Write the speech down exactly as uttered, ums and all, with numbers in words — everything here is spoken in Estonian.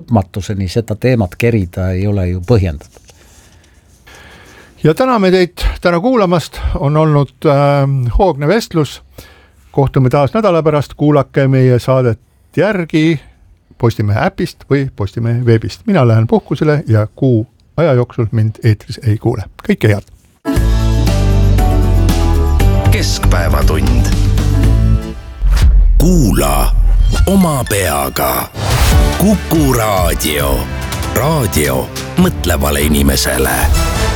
matuseni seda teemat kerida ei ole ju põhjendatud. Ja täname teid täna kuulamast, on olnud äh, hoogne vestlus. Kohtume taas nädala pärast, kuulake meie saadet järgi Postimehe äpist või Postimehe veebist. Mina lähen puhkusele ja kuu aja jooksul mind eetris ei kuule. Kõike head! Keskpäevatund. Kuula oma peaga. Kuku Raadio. Raadio mõtlevale inimesele.